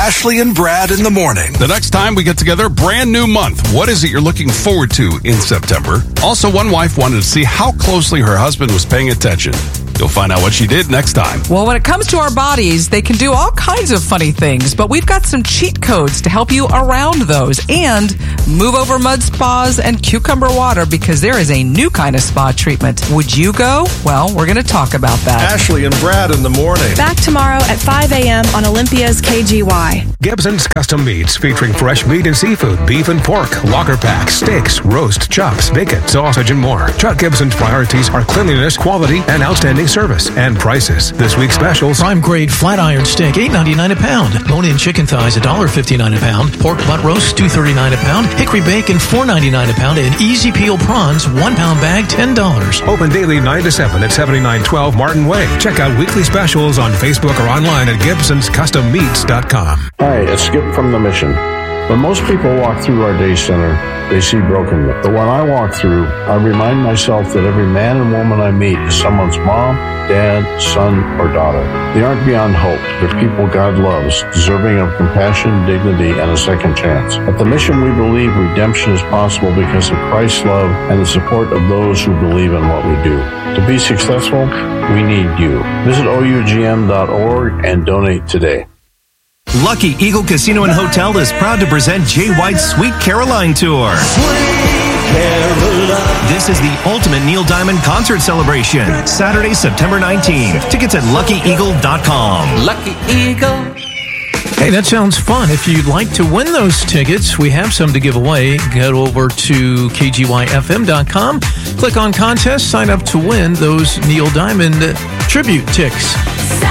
Ashley and Brad in the morning. The next time we get together, brand new month. What is it you're looking forward to in September? Also, one wife wanted to see how closely her husband was paying attention. You'll find out what she did next time. Well, when it comes to our bodies, they can do all kinds of funny things, but we've got some cheat codes to help you around those. And move over mud spas and cucumber water, because there is a new kind of spa treatment. Would you go? Well, we're going to talk about that. Ashley and Brad in the morning. Back tomorrow at 5 a.m. on Olympia's KGY. Gibson's Custom Meats, featuring fresh meat and seafood, beef and pork, locker packs, steaks, roast, chops, bacon, sausage, and more. Chuck Gibson's priorities are cleanliness, quality, and outstanding service and prices. This week's specials: prime grade flat iron steak, $8.99 a pound. Bone-in chicken thighs, $1.59 a pound. Pork butt roast, $2.39 a pound. Hickory bacon, $4.99 a pound. And easy peel prawns, 1 pound bag, $10. Open daily 9 to 7 at 7912 Martin Way. Check out weekly specials on Facebook or online at GibsonsCustomMeats.com. Hi, it's Skip from The Mission. When most people walk through our day center, they see brokenness. But when I walk through, I remind myself that every man and woman I meet is someone's mom, dad, son, or daughter. They aren't beyond hope. They're people God loves, deserving of compassion, dignity, and a second chance. At The Mission, we believe redemption is possible because of Christ's love and the support of those who believe in what we do. To be successful, we need you. Visit OUGM.org and donate today. Lucky Eagle Casino and Hotel is proud to present Jay White's Sweet Caroline Tour. This is the ultimate Neil Diamond concert celebration. Saturday, September 19th. Tickets at LuckyEagle.com. Lucky Eagle. Hey, that sounds fun. If you'd like to win those tickets, we have some to give away. Go over to KGYFM.com, click on contest, sign up to win those Neil Diamond tribute tickets.